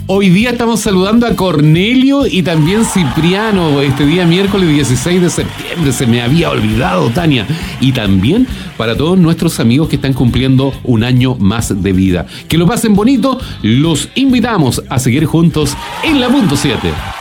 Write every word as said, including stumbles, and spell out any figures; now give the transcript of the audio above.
Hoy día estamos saludando a Cornelio y también Cipriano, este día miércoles dieciséis de septiembre, se me había olvidado, Tania. Y también para todos nuestros amigos que están cumpliendo un año más de vida. Que lo pasen bonito, los invitamos a seguir juntos en la punto siete.